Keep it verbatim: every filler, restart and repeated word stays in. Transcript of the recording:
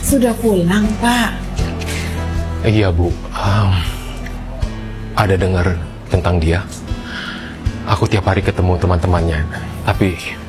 Sudah pulang, Pak? Iya, Bu. Um, ada dengar tentang dia. Aku tiap hari ketemu teman-temannya. Tapi